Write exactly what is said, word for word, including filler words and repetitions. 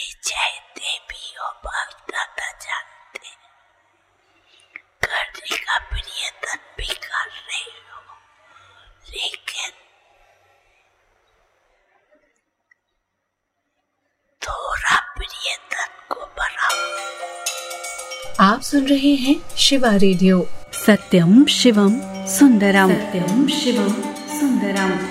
निश्चय देवी हो भावना न जानते, करने का प्रयत्न भी कर रहे हो, लेकिन थोड़ा प्रयत्न को बढ़ाओ। आप सुन रहे हैं शिवा रेडियो। सत्यम शिवम सुंदरम, सत्यम शिवम सुंदरम।